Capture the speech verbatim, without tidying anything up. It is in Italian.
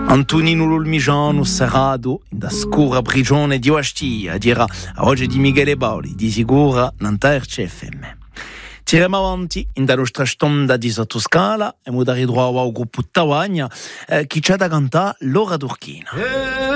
Antonino Lulmigiano serrato da scura prigione di Ostia, dirà a oggi di Michele Bauli, di sicura Nanterce F M. Tiriamo avanti in la nostra stonda di Sottoscala e mu dare droit al gruppo Tawagna eh, chi c'è da cantare l'ora d'Urchina.